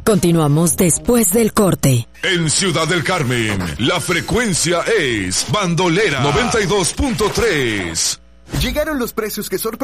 Continuamos después del corte. En Ciudad del Carmen, la frecuencia es Bandolera 92.3. Llegaron los precios que sorprenden